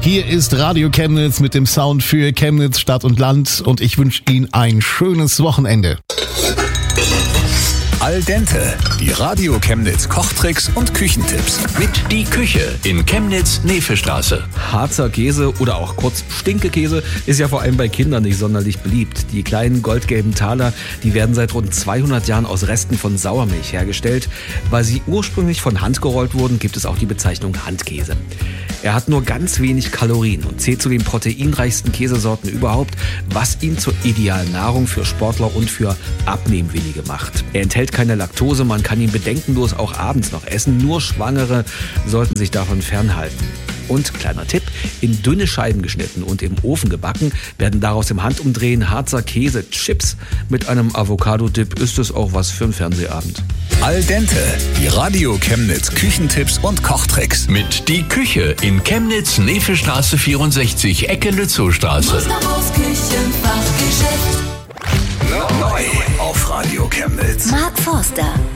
Hier ist Radio Chemnitz mit dem Sound für Chemnitz, Stadt und Land und ich wünsche Ihnen ein schönes Wochenende. Al dente, die Radio Chemnitz Kochtricks und Küchentipps. Mit Die Küche in Chemnitz-Nevestraße. Harzer Käse oder auch kurz Stinkekäse ist ja vor allem bei Kindern nicht sonderlich beliebt. Die kleinen goldgelben Taler, die werden seit rund 200 Jahren aus Resten von Sauermilch hergestellt. Weil sie ursprünglich von Hand gerollt wurden, gibt es auch die Bezeichnung Handkäse. Er hat nur ganz wenig Kalorien und zählt zu den proteinreichsten Käsesorten überhaupt, was ihn zur idealen Nahrung für Sportler und für Abnehmwillige macht. Er enthält keine Laktose, man kann ihn bedenkenlos auch abends noch essen. Nur Schwangere sollten sich davon fernhalten. Und kleiner Tipp, in dünne Scheiben geschnitten und im Ofen gebacken, werden daraus im Handumdrehen Harzer Käse-Chips. Mit einem Avocado-Dip ist es auch was für einen Fernsehabend. Al dente, die Radio Chemnitz Küchentipps und Kochtricks. Mit Die Küche in Chemnitz-Nevestraße 64, Ecke Lützowstraße. Neu auf Radio Chemnitz. Mark Forster.